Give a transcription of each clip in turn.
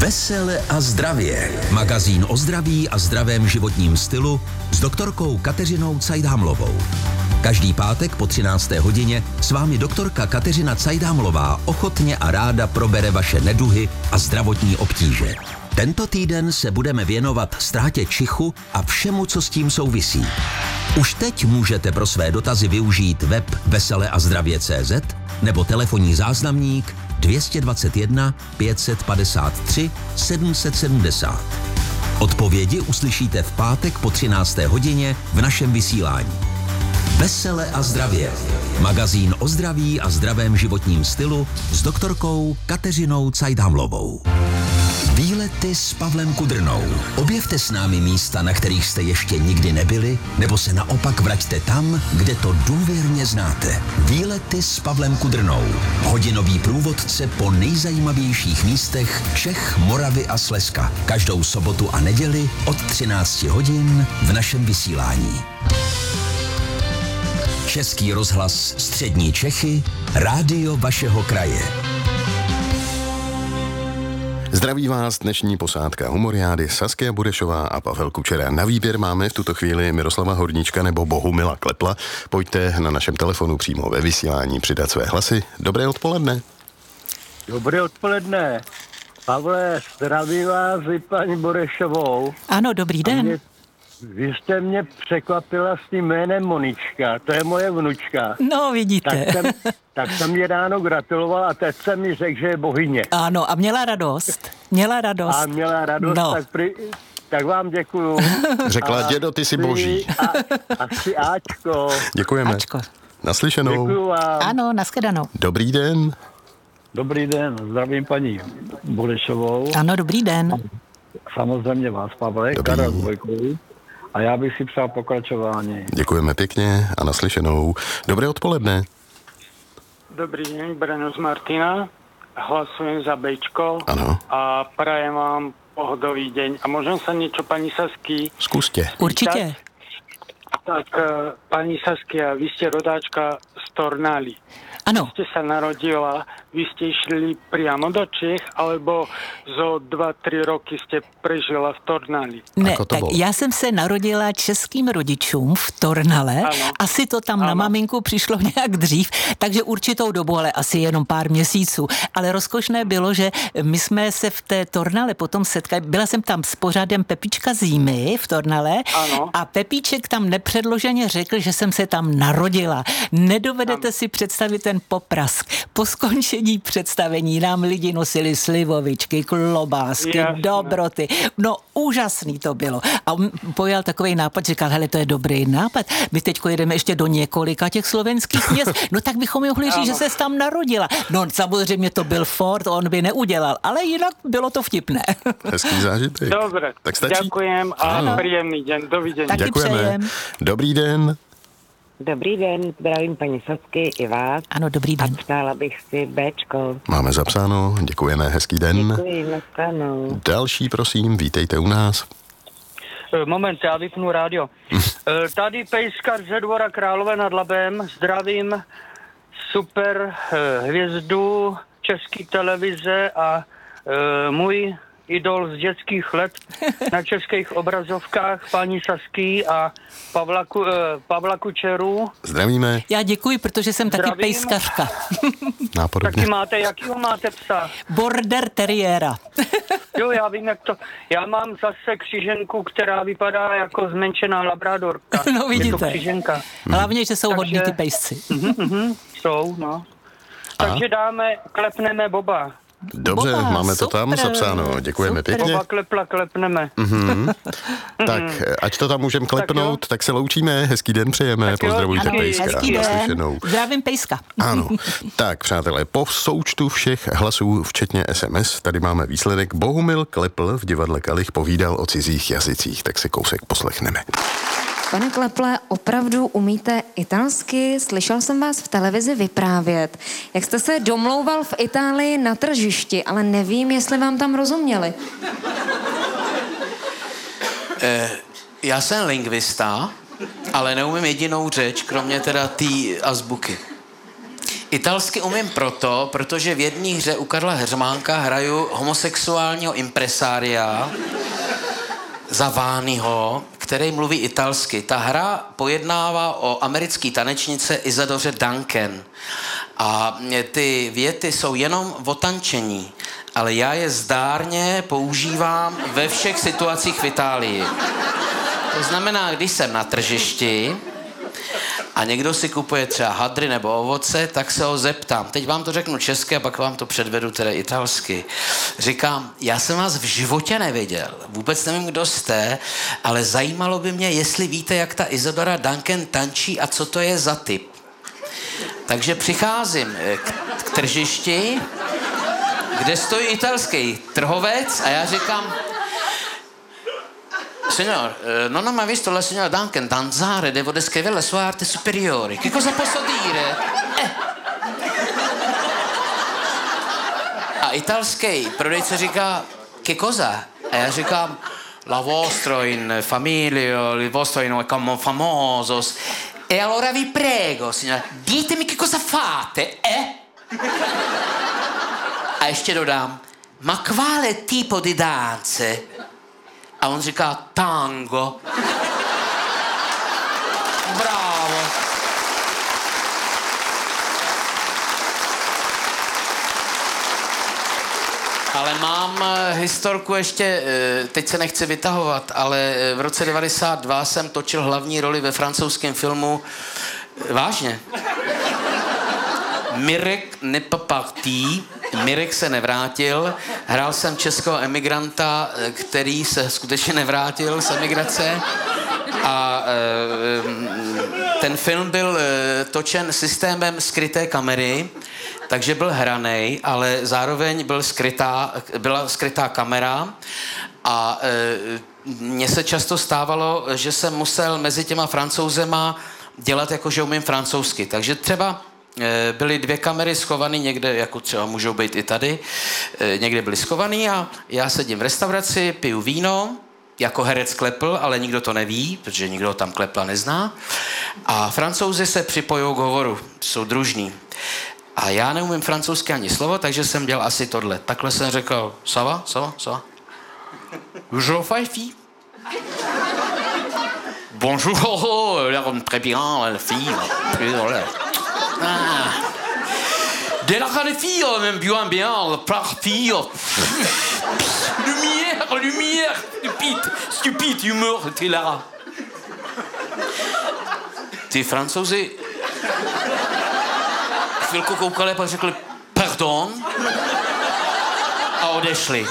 Vesele a zdravě. Magazín o zdraví a zdravém životním stylu s doktorkou Kateřinou Cajdhamlovou. Každý pátek po 13. hodině s vámi doktorka Kateřina Cajdhamlová ochotně a ráda probere vaše neduhy a zdravotní obtíže. Tento týden se budeme věnovat ztrátě čichu a všemu, co s tím souvisí. Už teď můžete pro své dotazy využít web veseleazdravě.cz nebo telefonní záznamník 221 553 770. Odpovědi uslyšíte v pátek po 13. hodině v našem vysílání. Vesele a zdravě. Magazín o zdraví a zdravém životním stylu s doktorkou Kateřinou Cajdhamlovou. Výlety s Pavlem Kudrnou. Objevte s námi místa, na kterých jste ještě nikdy nebyli, nebo se naopak vraťte tam, kde to důvěrně znáte. Výlety s Pavlem Kudrnou. Hodinový průvodce po nejzajímavějších místech Čech, Moravy a Slezska. Každou sobotu a neděli od 13 hodin v našem vysílání. Český rozhlas Střední Čechy, rádio vašeho kraje. Zdraví vás dnešní posádka Humoriády Saskia Burešová a Pavel Kučera. Na výběr máme v tuto chvíli Miroslava Horníčka nebo Bohumila Klepla. Pojďte na našem telefonu přímo ve vysílání přidat své hlasy. Dobré odpoledne. Dobré odpoledne. Pavle, zdraví vás i paní Burešovou. Ano, dobrý den. Vy jste mě překvapila s tím jménem Monička, to je moje vnučka. No, vidíte. Tak jsem mě ráno gratuloval a teď jsem mi řekl, že je bohyně. Ano, a měla radost. A měla radost, no. Tak vám děkuju. Řekla, dědo, ty jsi boží. Asi Ačko. Děkujeme. Ačko. Naslyšenou. Děkuju vám. Ano, nashledanou. Dobrý den. Dobrý den, zdravím paní Burešovou. Ano, dobrý den. Samozřejmě vás, Pavle, Karel Dvojkou. A já bych si přál pokračování. Děkujeme pěkně a naslyšenou. Dobré odpoledne. Dobrý deň, Breno z Martina. Hlasujem za Bčko. Ano. A prajem vám pohodový deň. A môžem sa niečo pani Sasky? Zkuste. Určitě. Tak, pani Saskia, vy ste rodáčka z Tornály. Ano. Ste sa narodila, vy ste išli priamo do Čech, alebo zo 2-3 roky ste prežila v Tornáli? Ne, to tak bylo? já jsem se narodila českým rodičům v Tornale. Ano. Asi to tam na maminku přišlo nějak dřív, takže určitou dobu, ale asi jenom pár měsíců. Ale rozkošné bylo, že my jsme se v té Tornale potom setkali. Byla jsem tam s pořadem Pepička zimy v Tornale. Ano. A Pepíček tam nepředloženě řekl, že jsem se tam narodila. Nedovedete si představit ten poprask. Po skončení představení nám lidi nosili slivovičky, klobásky, Jasne. dobroty. No, úžasný to bylo. A on pojal takovej nápad, říkal, hele, to je dobrý nápad. My teďko jedeme ještě do několika těch slovenských měst. No tak bychom mohli říct, že ses tam narodila. No samozřejmě to byl Ford, on by neudělal, ale jinak bylo to vtipné. Hezký zážitek. Dobre, Tak stačí? ďakujem a príjemný deň. Dovidenia. Taky Děkujeme. přejem. Dobrý den. Dobrý den, zdravím paní Sasky i vás. Ano, dobrý A den. přála bych si Bčko. Máme zapsáno. Děkujeme. Hezký den. Děkuji, nashledanou. Další, prosím, vítejte u nás. Moment, já vypnu rádio. Tady pejskar ze Dvora Králové nad Labem, zdravím super hvězdu České televize a můj idol z dětských let na českých obrazovkách, paní Sasky a Pavla Kučeru. Zdravíme. Já děkuji, protože jsem taky Zdravím. pejskařka. Nápodobně. Taky máte, jakýho máte psa? Border terriéra. Jo, já vím, jak to... Já mám zase křiženku, která vypadá jako zmenšená labradorka. No, vidíte. Je to křiženka. Hlavně, že jsou Takže- hodní ty pejsci. Jsou, no. Takže klepneme Boba. Dobře, Boba, máme to super, tam zapsáno. Děkujeme super. pěkně. Boba klepneme. Tak, ať to tam můžeme klepnout, tak se loučíme. Hezký den přejeme. Tak jo, Pozdravujte díky. pejska. Hezký den. Naslyšenou. Zdravím pejska. Ano, tak přátelé, po součtu všech hlasů, včetně SMS, tady máme výsledek. Bohumil Klepl v divadle Kalich povídal o cizích jazycích, tak si kousek poslechneme. Pane Kleple, opravdu umíte italsky? Slyšel jsem vás v televizi vyprávět, jak jste se domlouval v Itálii na tržišti, ale nevím, jestli vám tam rozuměli. Já jsem lingvista, ale neumím jedinou řeč, kromě teda té azbuky. Italsky umím protože v jedné hře u Karla Heřmánka hraju homosexuálního impresária za Ványho, který mluví italsky. Ta hra pojednává o americké tanečnice Isadoře Duncan. A ty věty jsou jenom o tančení, ale já je zdárně používám ve všech situacích v Itálii. To znamená, když jsem na tržišti a někdo si kupuje třeba hadry nebo ovoce, tak se ho zeptám. Teď vám to řeknu česky a pak vám to předvedu teda italsky. Říkám, já jsem vás v životě neviděl, vůbec nevím, kdo jste, ale zajímalo by mě, jestli víte, jak ta Isadora Duncan tančí a co to je za typ. Takže přicházím k tržišti, kde stojí italský trhovec a já říkám, signor, non ho mai visto la signora Duncan danzare, devo descrivere la sua arte superiore. Che cosa posso dire? A italský prodejce říká, che cosa? A já říkám, la vostro in familia, il vostro in come famosos. E allora vi prego, signora, ditemi che cosa fate, A ještě dodám, ma quale tipo di danze? A on říká tango. Bravo. Ale mám historku ještě, teď se nechci vytahovat, ale v roce 92 jsem točil hlavní roli ve francouzském filmu. Vážně. Mirek nepapartí, Mirek se nevrátil, hrál jsem českého emigranta, který se skutečně nevrátil z emigrace a ten film byl točen systémem skryté kamery, takže byl hranej, ale zároveň byla skrytá kamera a mně se často stávalo, že jsem musel mezi těma Francouzema dělat jako, že umím francouzsky, takže třeba byly 2 kamery schované někde, jako třeba můžou být i tady, někde byly schované a já sedím v restauraci, piju víno, jako herec klepl, ale nikdo to neví, protože nikdo tam klepla nezná. A Francouzi se připojují k hovoru, jsou družní. A já neumím francouzsky ani slovo, takže jsem dělal asi tohle. Takhle jsem řekl, ça va? Je fais fille. Bonjour, très bien, la fille. De la grande fille, même bien, par fille. Lumière, stupide, humeur, t'es là. Ty Francouzi chvilku koukali a pak řekli pardon a odešli.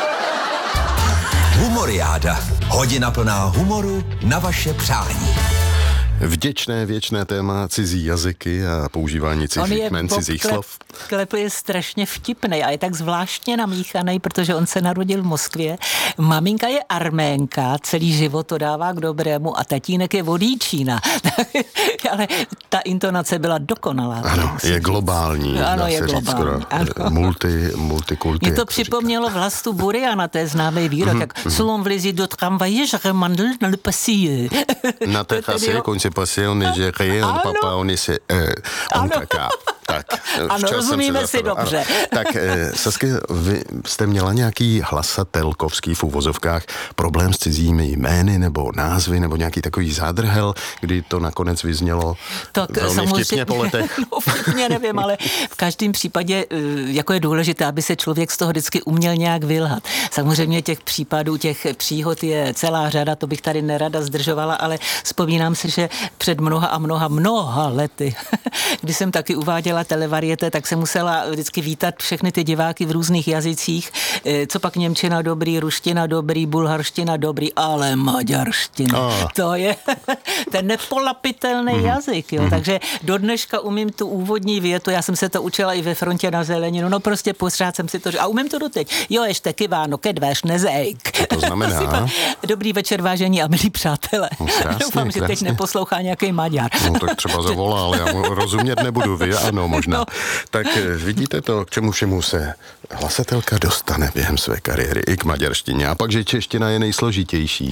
Humoriáda. Hodina plná humoru na vaše přání. Vděčné věčné téma cizí jazyky a používání cizích jmen, cizích slov. Klepl je strašně vtipnej a je tak zvláštně namíchanej, protože on se narodil v Moskvě. Maminka je Arménka, celý život to dává k dobrému a tatínek je Vodíčína. Ale ta intonace byla dokonalá. Ano, je globální. Ano, je globální. Multikulty. Mě to připomnělo Vlastu Buriana, to je známý výrok, jak selon vlezí do tramvaje, je mandl na le passier. Na té chasy, konci pasie, on je rien, papa, on je se on kaká. Tak, ano, rozumíme si dobře. Ano. Tak, Sasky, vy jste měla nějaký hlasatelkovský v uvozovkách problém s cizími jmény nebo názvy nebo nějaký takový zádrhel, kdy to nakonec vyznělo velmi vtipně po letech? No, vtipně nevím, ale v každém případě jako je důležité, aby se člověk z toho vždycky uměl nějak vylhat. Samozřejmě těch případů, těch příhod je celá řada, to bych tady nerada zdržovala, ale vzpomínám si, že před mnoha lety, kdy jsem taky uváděla televarieté, tak jsem musela vždycky vítat všechny ty diváky v různých jazycích. Co pak němčina dobrý, ruština dobrý, bulharština dobrý, ale maďarština. To je ten nepolapitelný jazyk. Jo. Takže do dneška umím tu úvodní větu, já jsem se to učila i ve Frontě na zeleninu, no prostě pořád jsem si to, a umím to doteď. Jo, ještě kiváno, kedveš, nezejk. To znamená? Dobrý večer, vážení a milí přátelé. No, krásně, doufám, že teď neposlouchá nějaký Maďar. No tak třeba zavolá, ale já mu rozumět nebudu, vy ano, možná. No. Tak vidíte to, k čemu všemu se hlasatelka dostane během své kariéry i k maďarštině. A pak, že čeština je nejsložitější.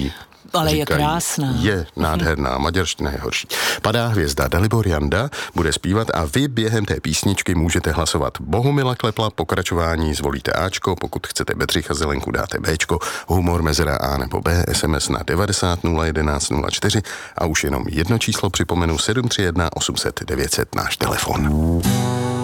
Ale říkají, je krásná. Je nádherná, maďarština je horší. Padá hvězda, Dalibor Janda bude zpívat a vy během té písničky můžete hlasovat. Bohumila Klepla, pokračování zvolíte Ačko, pokud chcete Bedřicha Zelenku dáte Bčko, humor mezera A nebo B, SMS na 90 011 04 a už jenom jedno číslo připomenu 731 800 900 náš telefon.